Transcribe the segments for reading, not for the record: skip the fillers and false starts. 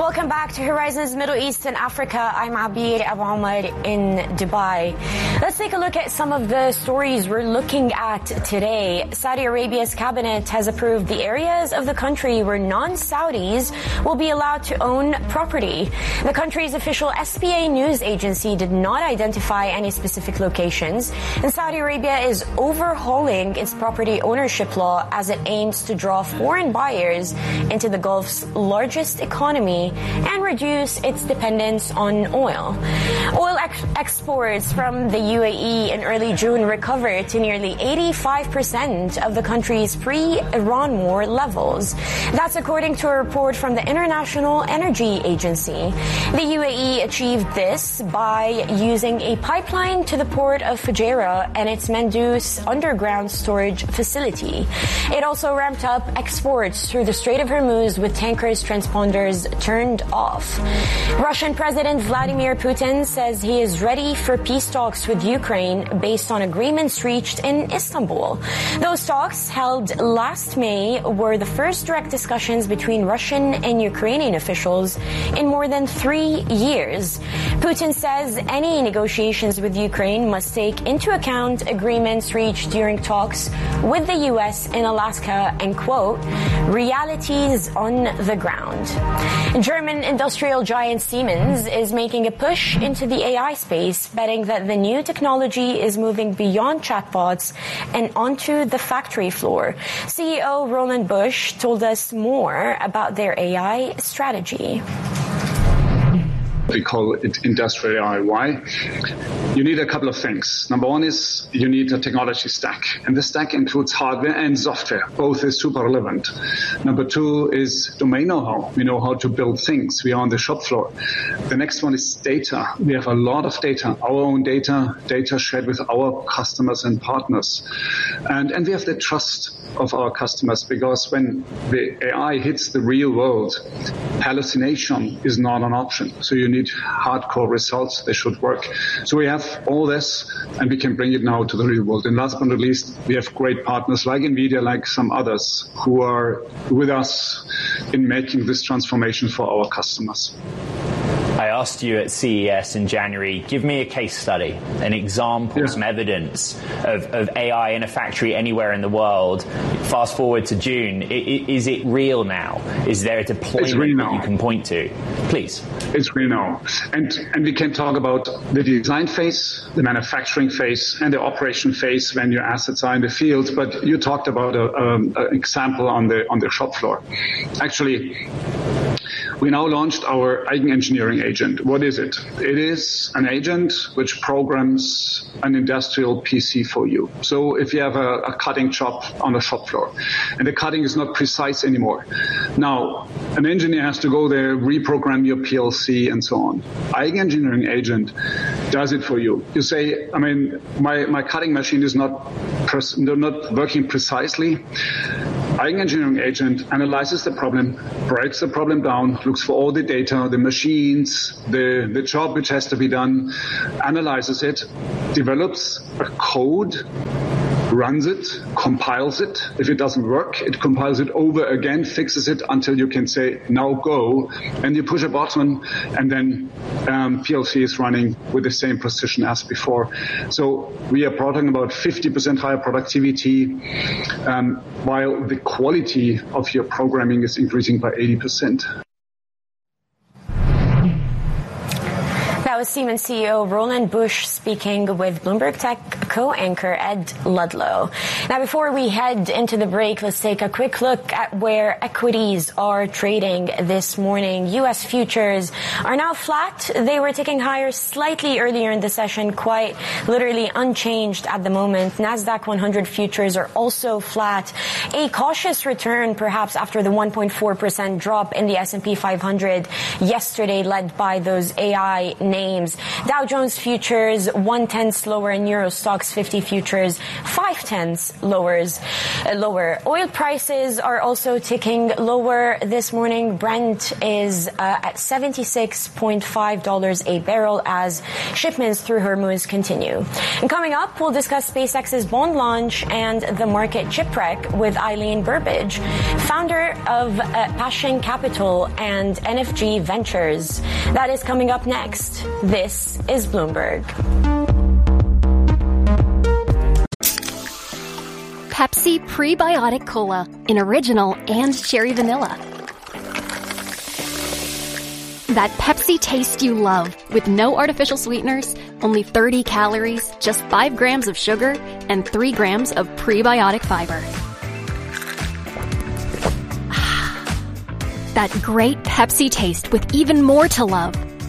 Welcome back to Horizons Middle East and Africa. I'm Abir Abu Omar in Dubai. Let's take a look at some of the stories we're looking at today. Saudi Arabia's cabinet has approved the areas of the country where non-Saudis will be allowed to own property. The country's official SPA news agency did not identify any specific locations, and Saudi Arabia is overhauling its property ownership law as it aims to draw foreign buyers into the Gulf's largest economy and reduce its dependence on oil. Oil exports from the UAE in early June recovered to nearly 85% of the country's pre-Iran war levels. That's according to a report from the International Energy Agency. The UAE achieved this by using a pipeline to the port of Fujairah and its Mandus underground storage facility. It also ramped up exports through the Strait of Hormuz with tankers' transponders turned off. Russian President Vladimir Putin says he is ready for peace talks with Ukraine based on agreements reached in Istanbul. Those talks, held last May, were the first direct discussions between Russian and Ukrainian officials in more than 3 years. Putin says any negotiations with Ukraine must take into account agreements reached during talks with the U.S. in Alaska and, quote, realities on the ground. German industrial giant Siemens is making a push into the AI space, betting that the new technology is moving beyond chatbots and onto the factory floor. CEO Roland Busch told us more about their AI strategy. We call it industrial AI. Why? You need a couple of things. Number one is you need a technology stack. And the stack includes hardware and software. Both is super relevant. Number two is domain know-how. We know how to build things. We are on the shop floor. The next one is data. We have a lot of data, our own data shared with our customers and partners. And we have the trust of our customers, because when the AI hits the real world, hallucination is not an option. So you need hardcore results. They should work. So we have all this, and we can bring it now to the real world. And last but not least, we have great partners like NVIDIA, like some others, who are with us in making this transformation for our customers. I asked you at CES in January, give me a case study, an example, some evidence of AI in a factory anywhere in the world. Fast forward to June. Is it real now? Is there a deployment that you can point to? Please. It's real now. And we can talk about the design phase, the manufacturing phase, and the operation phase when your assets are in the field. But you talked about an example on the shop floor. Actually, we now launched our Eigenengineering agent. What is it? It is an agent which programs an industrial PC for you. So if you have a cutting shop on a shop floor and the cutting is not precise anymore, now an engineer has to go there, reprogram your PLC and so on. Eigenengineering agent does it for you. You say, I mean, my cutting machine is not working precisely. Eigenengineering agent analyzes the problem, breaks the problem down, looks for all the data, the machines, the job which has to be done, analyzes it, develops a code, runs it, compiles it. If it doesn't work, it compiles it over again, fixes it until you can say, now go. And you push a button, and then PLC is running with the same precision as before. So we are talking about 50% higher productivity, while the quality of your programming is increasing by 80%. That was Siemens CEO Roland Busch speaking with Bloomberg Tech co-anchor Ed Ludlow. Now, before we head into the break, let's take a quick look at where equities are trading this morning. U.S. futures are now flat. They were ticking higher slightly earlier in the session, quite literally unchanged at the moment. NASDAQ 100 futures are also flat. A cautious return, perhaps, after the 1.4% drop in the S&P 500 yesterday, led by those AI names. names. Dow Jones futures 0.1 lower, and Euro Stoxx 50 futures 0.5 lower. Oil prices are also ticking lower this morning. Brent is at $76.5 a barrel as shipments through Hormuz continue. And coming up, we'll discuss SpaceX's bond launch and the market shipwreck with Eileen Burbidge, founder of Passion Capital and NFG Ventures. That is coming up next. This is Bloomberg. Pepsi Prebiotic Cola in original and cherry vanilla. That Pepsi taste you love with no artificial sweeteners, only 30 calories, just 5 grams of sugar, and 3 grams of prebiotic fiber. That great Pepsi taste with even more to love.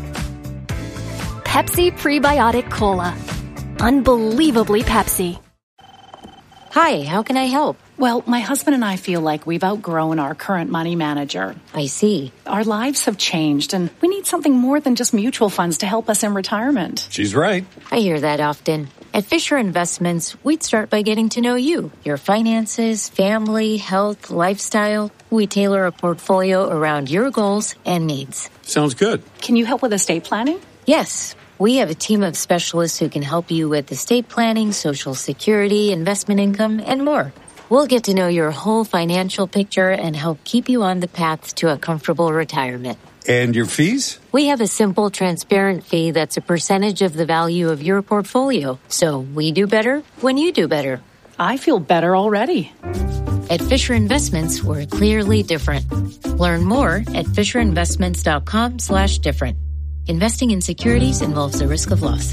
Pepsi Prebiotic Cola. Unbelievably Pepsi. Hi, how can I help? Well, my husband and I feel like we've outgrown our current money manager. I see. Our lives have changed, and we need something more than just mutual funds to help us in retirement. She's right. I hear that often. At Fisher Investments, we'd start by getting to know you, your finances, family, health, lifestyle. We tailor a portfolio around your goals and needs. Sounds good. Can you help with estate planning? Yes. We have a team of specialists who can help you with estate planning, Social Security, investment income, and more. We'll get to know your whole financial picture and help keep you on the path to a comfortable retirement. And your fees? We have a simple, transparent fee that's a percentage of the value of your portfolio. So we do better when you do better. I feel better already. At Fisher Investments, we're clearly different. Learn more at FisherInvestments.com/different. Investing in securities involves the risk of loss.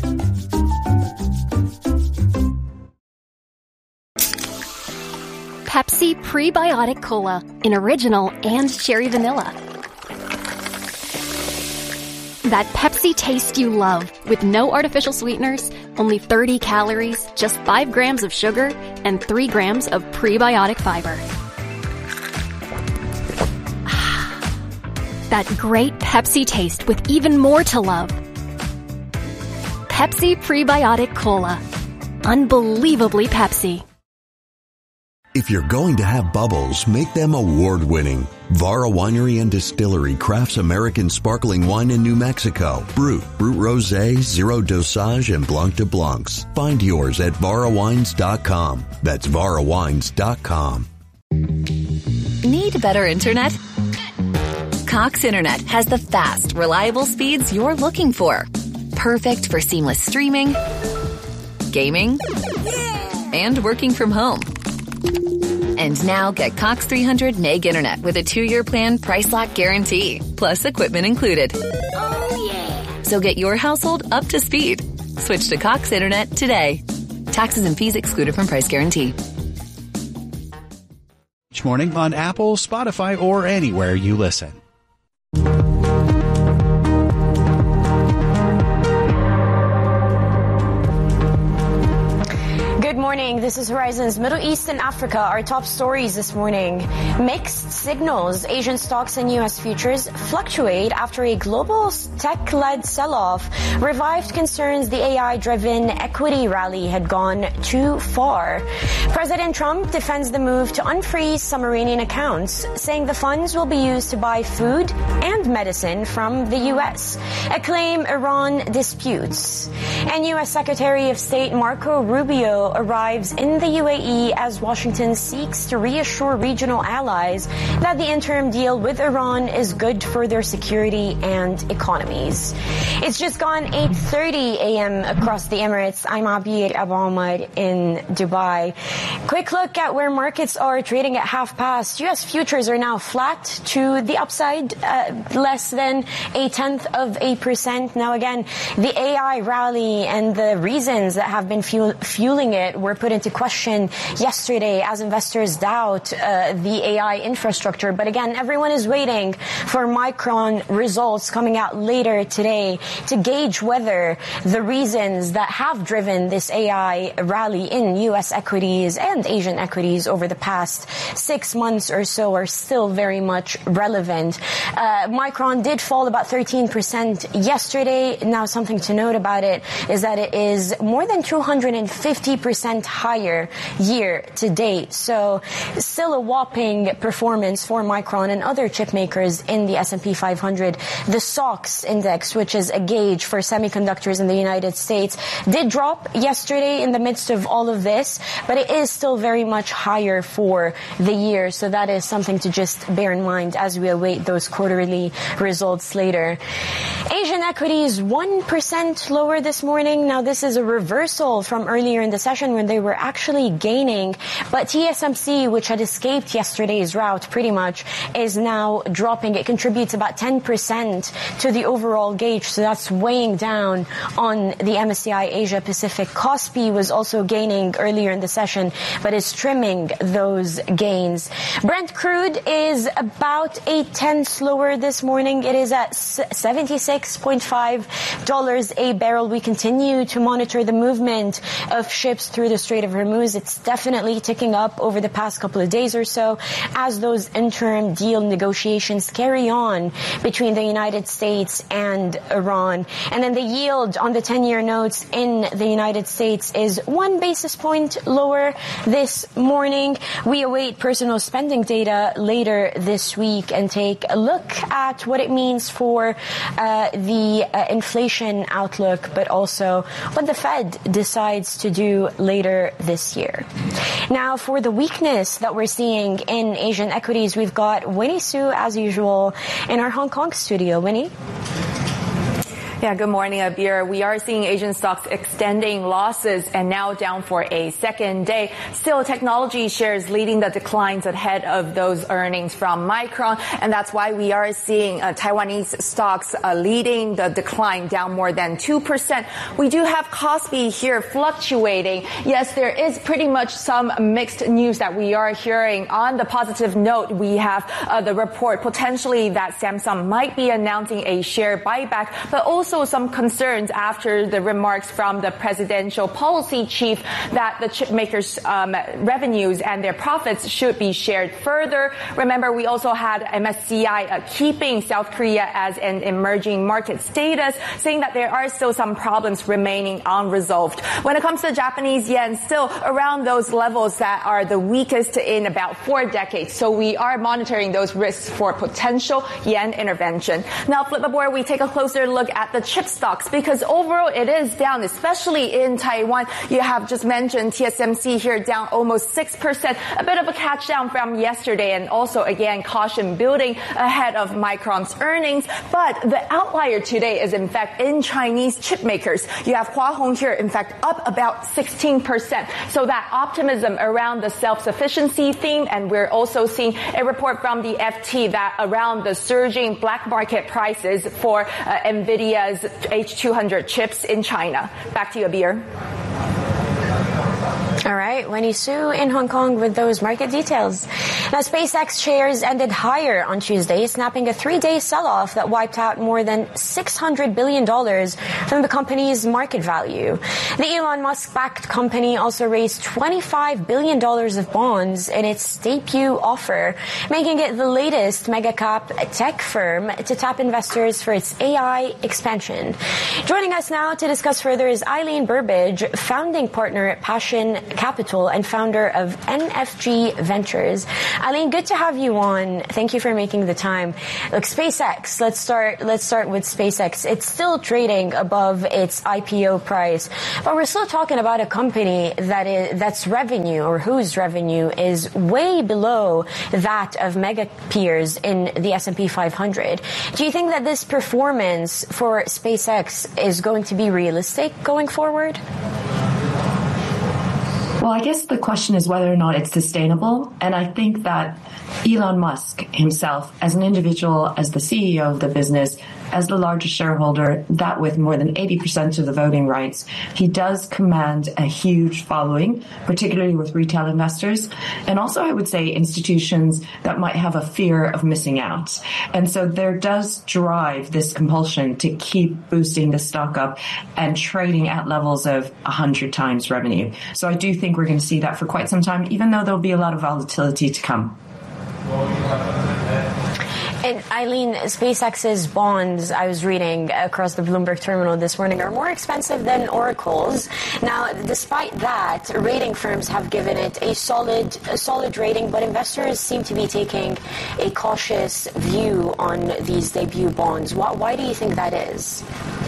Pepsi Prebiotic Cola in original and cherry vanilla. That Pepsi taste you love with no artificial sweeteners, only 30 calories, just 5 grams of sugar, and 3 grams of prebiotic fiber. That great Pepsi taste with even more to love. Pepsi Prebiotic Cola. Unbelievably Pepsi. If you're going to have bubbles, make them award-winning. Vara Winery and Distillery crafts American sparkling wine in New Mexico. Brut Rosé, Zero Dosage, and Blanc de Blancs. Find yours at varawines.com. That's varawines.com. Need better internet? Cox Internet has the fast, reliable speeds you're looking for. Perfect for seamless streaming, gaming, and working from home. And now get Cox 300 meg internet with a 2-year plan price lock guarantee, plus equipment included. Oh, yeah. So get your household up to speed. Switch to Cox Internet today. Taxes and fees excluded from price guarantee. Each morning on Apple, Spotify, or anywhere you listen. Good morning. This is Horizon's Middle East and Africa. Our top stories this morning. Mixed signals. Asian stocks and U.S. futures fluctuate after a global tech-led sell-off revived concerns the AI-driven equity rally had gone too far. President Trump defends the move to unfreeze some Iranian accounts, saying the funds will be used to buy food and medicine from the U.S., a claim Iran disputes. And U.S. Secretary of State Marco Rubio arrives in the UAE as Washington seeks to reassure regional allies that the interim deal with Iran is good for their security and economies. It's just gone 8:30 a.m. across the Emirates. I'm Abir Abu Omar in Dubai. Quick look at where markets are trading at half past. U.S. futures are now flat to the upside, less than 0.1%. Now again, the AI rally and the reasons that have been fueling it were put into question yesterday as investors doubt the AI infrastructure. But again, everyone is waiting for Micron results coming out later today to gauge whether the reasons that have driven this AI rally in U.S. equities and Asian equities over the past 6 months or so are still very much relevant. Micron did fall about 13% yesterday. Now, something to note about it is that it is more than 250% higher year to date. So still a whopping performance for Micron and other chip makers in the S&P 500. The SOX index, which is a gauge for semiconductors in the United States, did drop yesterday in the midst of all of this, but it is still very much higher for the year. So that is something to just bear in mind as we await those quarterly results later. Asian equities 1% lower this morning. Now, this is a reversal from earlier in the session when they were actually gaining, but TSMC, which had escaped yesterday's rout pretty much, is now dropping. It contributes about 10% to the overall gauge, so that's weighing down on the MSCI Asia Pacific. KOSPI was also gaining earlier in the session, but is trimming those gains. Brent crude is about 8/10 lower this morning. It is at $76.5 a barrel. We continue to monitor the movement of ships through the Strait of Hormuz. It's definitely ticking up over the past couple of days or so as those interim deal negotiations carry on between the United States and Iran. And then the yield on the 10-year notes in the United States is 1 basis point lower this morning. We await personal spending data later this week and take a look at what it means for the inflation outlook, but also what the Fed decides to do later this year. Now, for the weakness that we're seeing in Asian equities, we've got Winnie Su, as usual, in our Hong Kong studio. Winnie? Yeah, good morning, Abir. We are seeing Asian stocks extending losses and now down for a second day. Still, technology shares leading the declines ahead of those earnings from Micron, and that's why we are seeing Taiwanese stocks leading the decline down more than 2%. We do have KOSPI here fluctuating. Yes, there is pretty much some mixed news that we are hearing. On the positive note, we have the report potentially that Samsung might be announcing a share buyback, but also some concerns after the remarks from the presidential policy chief that the chip makers' revenues and their profits should be shared further. Remember, we also had MSCI keeping South Korea as an emerging market status, saying that there are still some problems remaining unresolved. When it comes to Japanese yen, still around those levels that are the weakest in about 4 decades. So we are monitoring those risks for potential yen intervention. Now, flip aboard, we take a closer look at the chip stocks, because overall it is down, especially in Taiwan. You have just mentioned TSMC here down almost 6%, a bit of a catch down from yesterday, and also again caution building ahead of Micron's earnings. But the outlier today is in fact in Chinese chip makers. You have Hua Hong here in fact up about 16%. So that optimism around the self-sufficiency theme, and we're also seeing a report from the FT that around the surging black market prices for NVIDIA's H200 chips in China. Back to you, Abir. All right, Winnie Su in Hong Kong with those market details. Now, SpaceX shares ended higher on Tuesday, snapping a 3-day sell-off that wiped out more than $600 billion from the company's market value. The Elon Musk-backed company also raised $25 billion of bonds in its debut offer, making it the latest mega-cap tech firm to tap investors for its AI expansion. Joining us now to discuss further is Eileen Burbidge, founding partner at Passion Capital and founder of NFG Ventures. Eileen, good to have you on. Thank you for making the time. Look, SpaceX, let's start with SpaceX. It's still trading above its IPO price, but we're still talking about a company that's revenue, or whose revenue is way below that of mega peers in the S&P 500. Do you think that this performance for SpaceX is going to be realistic going forward? Well, I guess the question is whether or not it's sustainable. And I think that Elon Musk himself, as an individual, as the CEO of the business, as the largest shareholder, that with more than 80% of the voting rights, he does command a huge following, particularly with retail investors. And also, I would say, institutions that might have a fear of missing out. And so there does drive this compulsion to keep boosting the stock up and trading at levels of 100 times revenue. So I do think we're going to see that for quite some time, even though there'll be a lot of volatility to come. And Eileen, SpaceX's bonds, I was reading across the Bloomberg terminal this morning, are more expensive than Oracle's. Now, despite that, rating firms have given it a solid rating, but investors seem to be taking a cautious view on these debut bonds. Why do you think that is?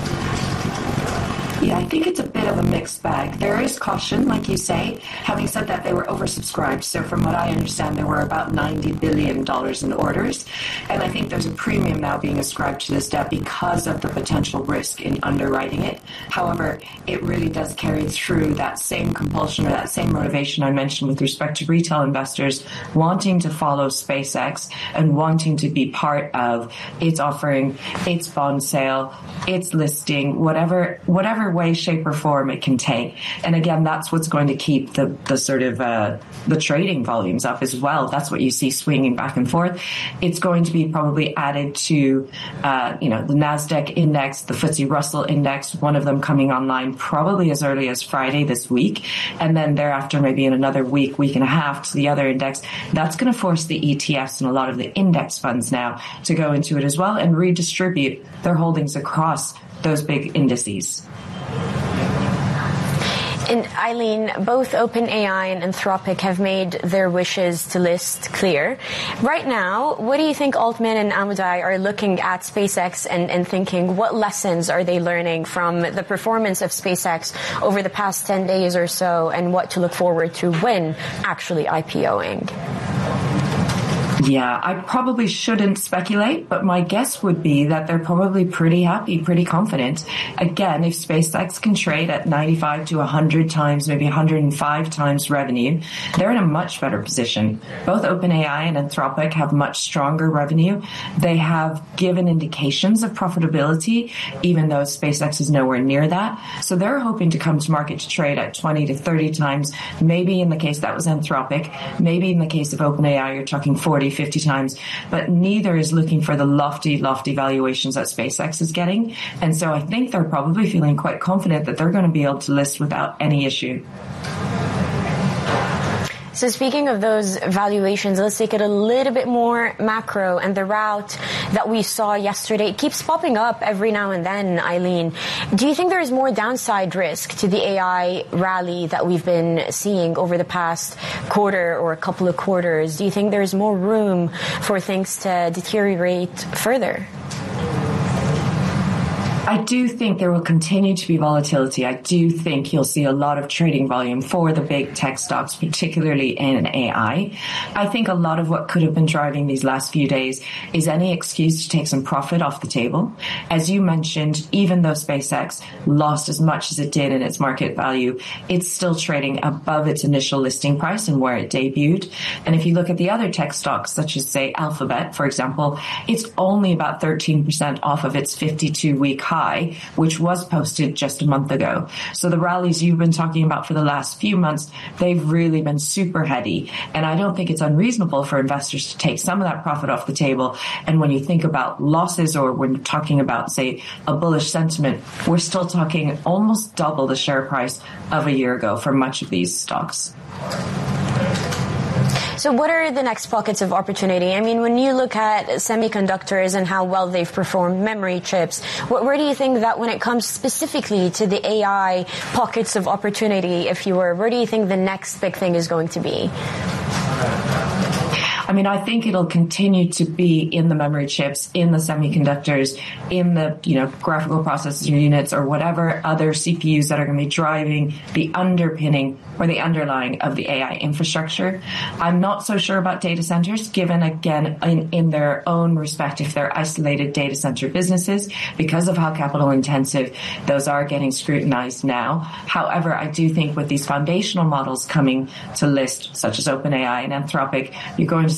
Yeah, I think it's a bit of a mixed bag. There is caution, like you say. Having said that, they were oversubscribed. So from what I understand, there were about $90 billion in orders. And I think there's a premium now being ascribed to this debt because of the potential risk in underwriting it. However, it really does carry through that same compulsion or that same motivation I mentioned with respect to retail investors wanting to follow SpaceX and wanting to be part of its offering, its bond sale, its listing, whatever way, shape, or form it can take. And again, that's what's going to keep the sort of the trading volumes up as well. That's what you see swinging back and forth. It's going to be probably added to, the NASDAQ index, the FTSE Russell index, one of them coming online probably as early as Friday this week. And then thereafter, maybe in another week and a half to the other index. That's going to force the ETFs and a lot of the index funds now to go into it as well and redistribute their holdings across those big indices. And Eileen, both OpenAI and Anthropic have made their wishes to list clear. Right now, what do you think Altman and Amodei are looking at SpaceX and thinking, what lessons are they learning from the performance of SpaceX over the past 10 days or so, and what to look forward to when actually IPOing? Yeah, I probably shouldn't speculate, but my guess would be that they're probably pretty happy, pretty confident. Again, if SpaceX can trade at 95 to 100 times, maybe 105 times revenue, they're in a much better position. Both OpenAI and Anthropic have much stronger revenue. They have given indications of profitability, even though SpaceX is nowhere near that. So they're hoping to come to market to trade at 20 to 30 times. Maybe in the case that was Anthropic, maybe in the case of OpenAI, you're talking 40, 50 times, but neither is looking for the lofty valuations that SpaceX is getting. And so I think they're probably feeling quite confident that they're going to be able to list without any issue. So speaking of those valuations, let's take it a little bit more macro, and the route that we saw yesterday keeps popping up every now and then, Eileen. Do you think there is more downside risk to the AI rally that we've been seeing over the past quarter or a couple of quarters? Do you think there's more room for things to deteriorate further? I do think there will continue to be volatility. I do think you'll see a lot of trading volume for the big tech stocks, particularly in AI. I think a lot of what could have been driving these last few days is any excuse to take some profit off the table. As you mentioned, even though SpaceX lost as much as it did in its market value, it's still trading above its initial listing price and where it debuted. And if you look at the other tech stocks, such as, say, Alphabet, for example, it's only about 13% off of its 52-week high, which was posted just a month ago. So the rallies you've been talking about for the last few months, they've really been super heady. And I don't think it's unreasonable for investors to take some of that profit off the table. And when you think about losses, or when talking about, say, a bullish sentiment, we're still talking almost double the share price of a year ago for much of these stocks. So what are the next pockets of opportunity? I mean, when you look at semiconductors and how well they've performed, memory chips, where do you think that when it comes specifically to the AI pockets of opportunity, where do you think the next big thing is going to be? I mean, I think it'll continue to be in the memory chips, in the semiconductors, in the, graphical processor units or whatever other CPUs that are going to be driving the underpinning or the underlying of the AI infrastructure. I'm not so sure about data centers, given, again, in their own respect, if they're isolated data center businesses, because of how capital intensive those are getting scrutinized now. However, I do think with these foundational models coming to list, such as OpenAI and Anthropic, you're going to